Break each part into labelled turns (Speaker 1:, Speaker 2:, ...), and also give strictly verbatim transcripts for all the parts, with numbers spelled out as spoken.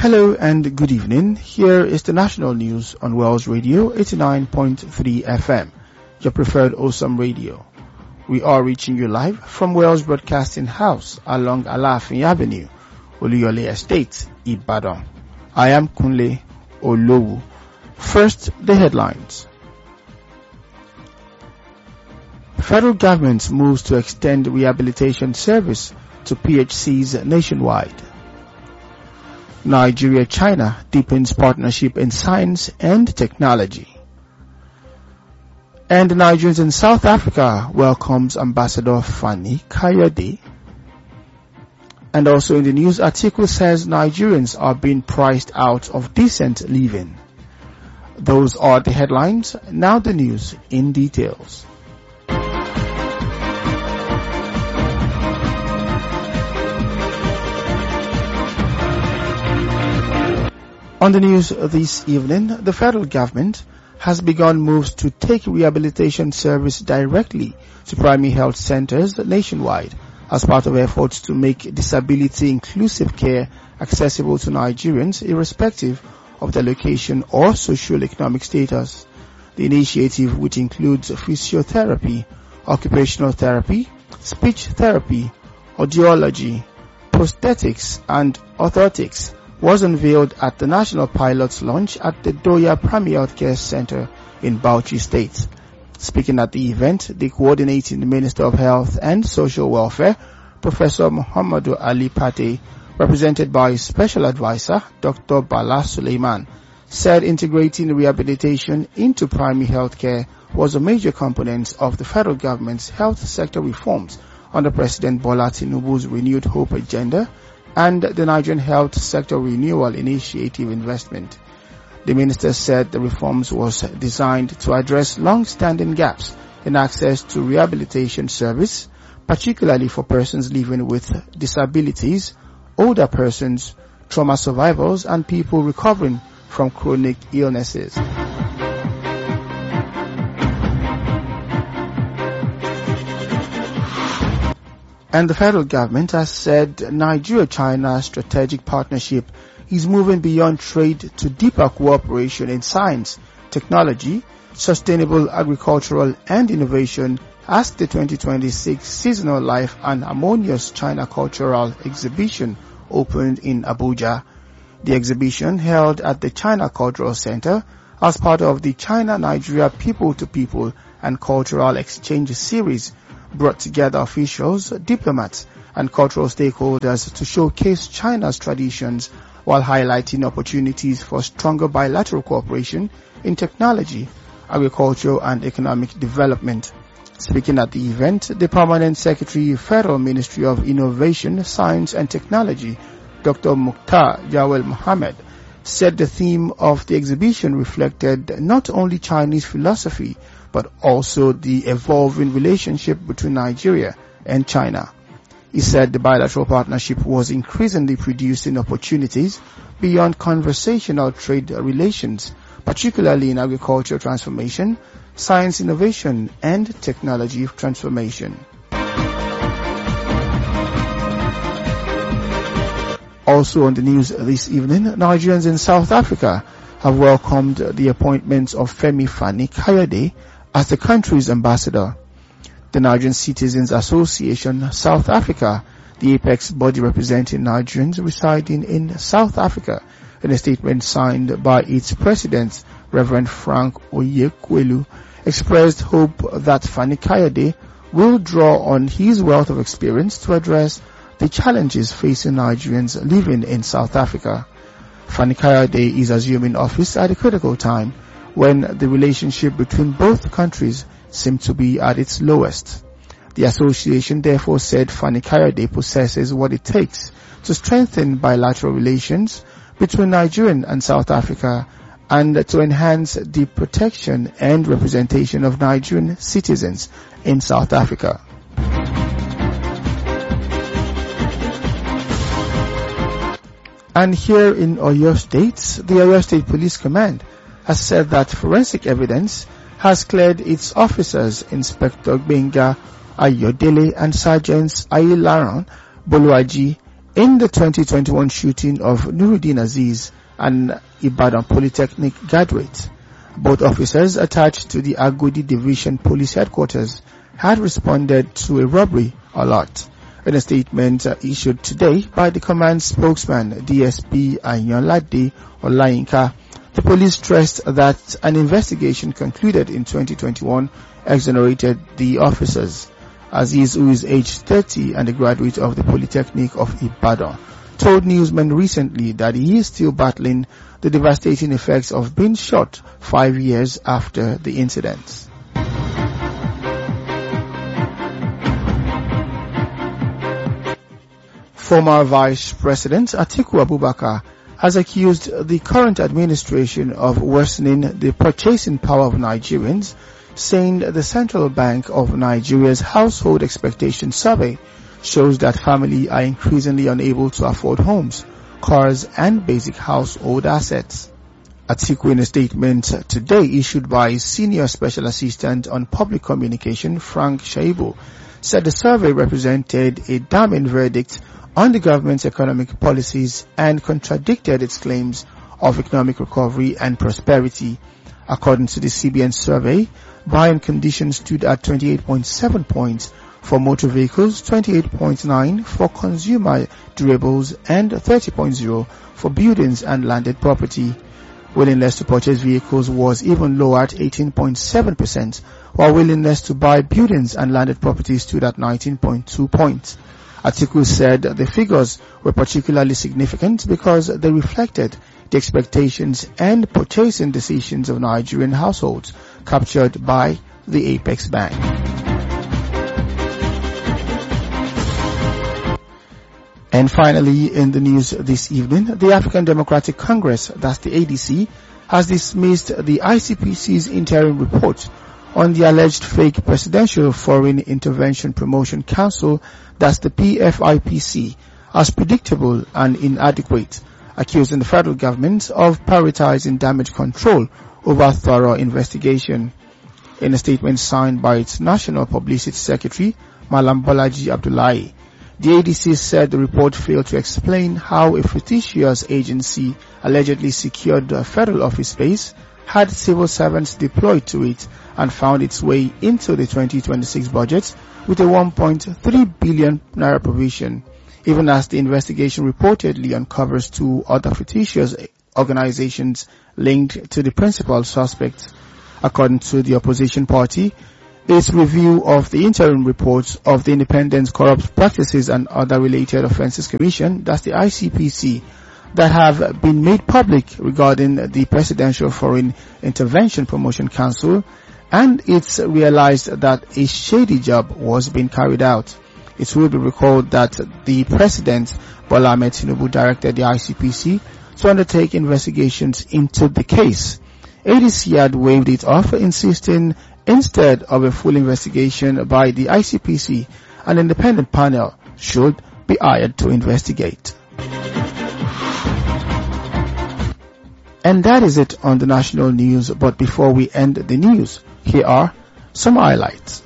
Speaker 1: Hello and good evening. Here is the national news on Wells Radio eighty-nine point three F M, your preferred awesome radio. We are reaching you live from Wells Broadcasting House along Alafin Avenue, Oluyole Estate, Ibadan. I am Kunle Olowu. First, the headlines. Federal government moves to extend rehabilitation service to P H Cs nationwide. Nigeria-China deepens partnership in science and technology. And Nigerians in South Africa welcomes Ambassador Fani Kayode. And also in the news article says Nigerians are being priced out of decent living. Those are the headlines. Now the news in details. On the news this evening, the federal government has begun moves to take rehabilitation service directly to primary health centers nationwide as part of efforts to make disability inclusive care accessible to Nigerians irrespective of their location or socio-economic status. The initiative, which includes physiotherapy, occupational therapy, speech therapy, audiology, prosthetics and orthotics, was unveiled at the National Pilots launch at the Doya Primary Health Care Center in Bauchi State. Speaking at the event, the coordinating Minister of Health and Social Welfare, Professor Muhammadu Ali Pate, represented by Special Advisor Doctor Bala Suleiman, said integrating rehabilitation into primary health care was a major component of the federal government's health sector reforms under President Bola Tinubu's Renewed Hope agenda and the Nigerian Health Sector Renewal Initiative investment. The minister said the reforms was designed to address long-standing gaps in access to rehabilitation service, particularly for persons living with disabilities, older persons, trauma survivors, and people recovering from chronic illnesses. And the federal government has said Nigeria-China strategic partnership is moving beyond trade to deeper cooperation in science, technology, sustainable agricultural and innovation as the twenty twenty-six Seasonal Life and Harmonious China Cultural Exhibition opened in Abuja. The exhibition, held at the China Cultural Center as part of the China-Nigeria People-to-People and Cultural Exchange Series, brought together officials, diplomats, and cultural stakeholders to showcase China's traditions while highlighting opportunities for stronger bilateral cooperation in technology, agriculture, and economic development. Speaking at the event, the Permanent Secretary, Federal Ministry of Innovation, Science and Technology, Doctor Mukhtar Jawel Mohammed, said the theme of the exhibition reflected not only Chinese philosophy, but also the evolving relationship between Nigeria and China. He said the bilateral partnership was increasingly producing opportunities beyond conversational trade relations, particularly in agricultural transformation, science innovation, and technology transformation. Also on the news this evening, Nigerians in South Africa have welcomed the appointment of Femi Fani Kayode as the country's ambassador. The Nigerian Citizens Association South Africa, the apex body representing Nigerians residing in South Africa, in a statement signed by its president, Reverend Frank Oyekwelu, expressed hope that Fani Kayode will draw on his wealth of experience to address the challenges facing Nigerians living in South Africa. Fani Kayode is assuming office at a critical time when the relationship between both countries seemed to be at its lowest. The association therefore said Fani Kayode possesses what it takes to strengthen bilateral relations between Nigeria and South Africa and to enhance the protection and representation of Nigerian citizens in South Africa. And here in Oyo State, the Oyo State Police Command has said that forensic evidence has cleared its officers, Inspector Benga Ayodele and Sergeants Ayilaran Boluaji in the twenty twenty-one shooting of Nuruddin Aziz, an Ibadan Polytechnic graduate. Both officers attached to the Agodi Division Police Headquarters had responded to a robbery alert. In a statement uh, issued today by the command spokesman D S P Ayonlade Olayinka, the police stressed that an investigation concluded in twenty twenty-one exonerated the officers. Aziz, who is aged thirty and a graduate of the Polytechnic of Ibadan, told newsmen recently that he is still battling the devastating effects of being shot five years after the incident. Former Vice President Atiku Abubakar has accused the current administration of worsening the purchasing power of Nigerians, saying the Central Bank of Nigeria's Household Expectation Survey shows that families are increasingly unable to afford homes, cars and basic household assets. Atiku, in a statement today issued by Senior Special Assistant on Public Communication Frank Shaibu, said the survey represented a damning verdict on the government's economic policies and contradicted its claims of economic recovery and prosperity. According to the C B N survey, buying conditions stood at twenty-eight point seven points for motor vehicles, twenty-eight point nine for consumer durables, and thirty point zero for buildings and landed property. Willingness to purchase vehicles was even lower at eighteen point seven percent, while willingness to buy buildings and landed property stood at nineteen point two points. Atiku said the figures were particularly significant because they reflected the expectations and purchasing decisions of Nigerian households captured by the Apex Bank. And finally, in the news this evening, the African Democratic Congress, that's the A D C, has dismissed the I C P C's interim report on the alleged fake Presidential Foreign Intervention Promotion Council, that's the P F I P C, as predictable and inadequate, accusing the federal government of prioritizing damage control over thorough investigation. In a statement signed by its National Publicity Secretary, Malam Bolaji Abdullahi, the A D C said the report failed to explain how a fictitious agency allegedly secured a federal office space, had civil servants deployed to it, and found its way into the twenty twenty-six budget with a one point three billion naira provision, even as the investigation reportedly uncovers two other fictitious organizations linked to the principal suspect. According to the opposition party, its review of the interim reports of the Independent Corrupt Practices and Other Related Offences Commission, that's the I C P C, that have been made public regarding the Presidential Foreign Intervention Promotion Council, and it's realized that a shady job was being carried out. It will be recalled that the President, Bola Ahmed Tinubu, directed the I C P C to undertake investigations into the case. A D C had waved it off, insisting instead of a full investigation by the I C P C, an independent panel should be hired to investigate. And that is it on the national news. But before we end the news, here are some highlights.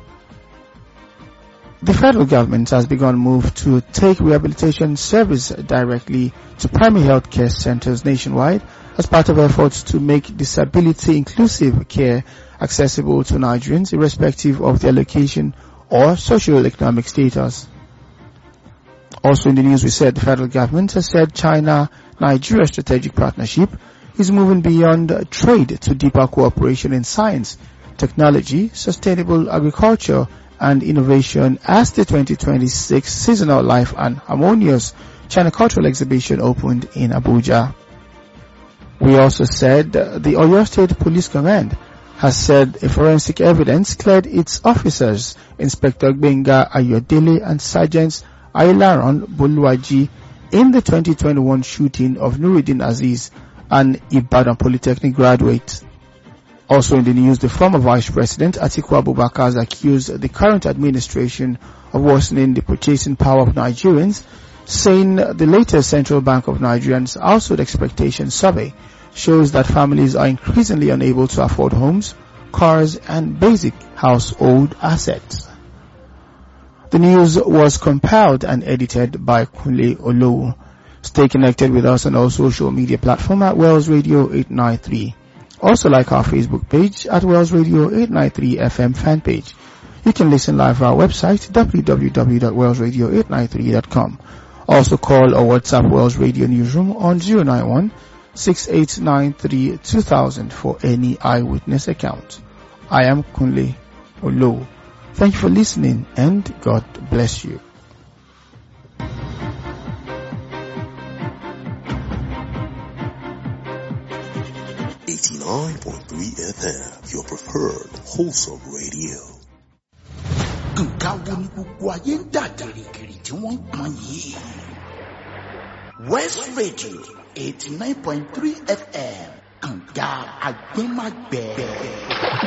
Speaker 1: The federal government has begun a move to take rehabilitation service directly to primary health care centers nationwide as part of efforts to make disability-inclusive care accessible to Nigerians irrespective of their location or socio-economic status. Also in the news, we said the federal government has said China-Nigeria strategic partnership is moving beyond trade to deeper cooperation in science, technology, sustainable agriculture, and innovation as the twenty twenty-six Seasonal Life and Harmonious China Cultural Exhibition opened in Abuja. We also said the Oyo State Police Command has said a forensic evidence cleared its officers, Inspector Benga Ayodele and Sergeants Ailaron Boluwaji, in the twenty twenty-one shooting of Nuruddin Aziz, an Ibadan Polytechnic graduate. Also in the news, the former Vice President Atiku Abubakar has accused the current administration of worsening the purchasing power of Nigerians, saying the latest Central Bank of Nigeria's Household Expectation Survey shows that families are increasingly unable to afford homes, cars, and basic household assets. The news was compiled and edited by Kunle Olowu. Stay connected with us on our social media platform at Wells Radio eight ninety-three. Also like our Facebook page at Wells Radio eight ninety-three F M fan page. You can listen live on our website w w w dot wells radio eight ninety-three dot com. Also call or WhatsApp Wells Radio Newsroom on zero nine one, six eight nine three, two thousand for any eyewitness account. I am Kunle Olowu. Thank you for listening and God bless you.
Speaker 2: eighty-nine point three F M, your preferred wholesome radio.
Speaker 3: Nǹkan wo ni gbogbo ayé ń dà gìrìgìrì tí wọ́n ń pọn yìí? West Radio eighty nine point three F M, kànga agbẹ́magbẹ́.